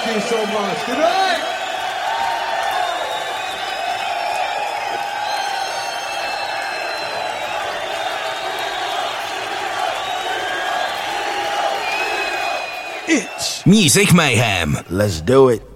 you so much. Good night. It's Music Mayhem. Let's do it.